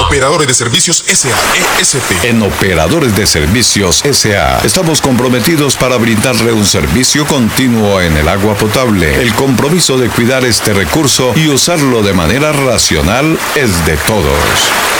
Operadores de Servicios S.A. ESP. En Operadores de Servicios S.A. estamos comprometidos para brindarle un servicio continuo en el agua potable. El compromiso de cuidar este recurso y usarlo de manera racional es de todos.